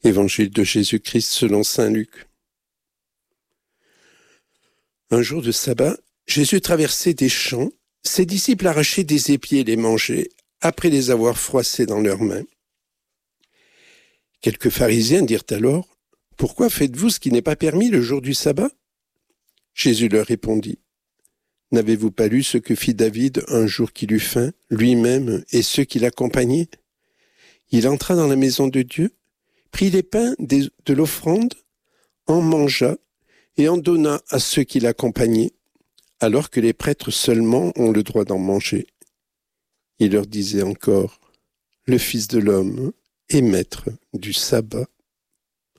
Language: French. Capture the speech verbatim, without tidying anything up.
Évangile de Jésus-Christ selon saint Luc. Un jour de sabbat, Jésus traversait des champs. Ses disciples arrachaient des épis et les mangeaient, après les avoir froissés dans leurs mains. Quelques pharisiens dirent alors, « Pourquoi faites-vous ce qui n'est pas permis le jour du sabbat ?» Jésus leur répondit, « N'avez-vous pas lu ce que fit David un jour qu'il eut faim, lui-même et ceux qui l'accompagnaient ? Il entra dans la maison de Dieu, prit les pains de l'offrande, en mangea et en donna à ceux qui l'accompagnaient, alors que les prêtres seulement ont le droit d'en manger. Il leur disait encore, « Le Fils de l'homme est maître du sabbat. »